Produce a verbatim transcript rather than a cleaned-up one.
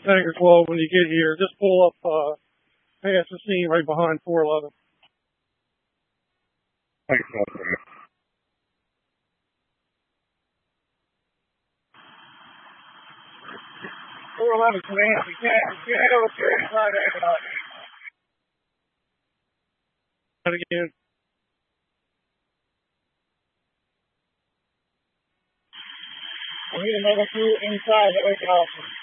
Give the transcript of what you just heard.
Tanker Club when you get here. Just pull up uh, past the scene right behind four eleven. Thanks, officer. four eleven command, we can't, we can't go inside that. And again. We need to make it through inside the officer.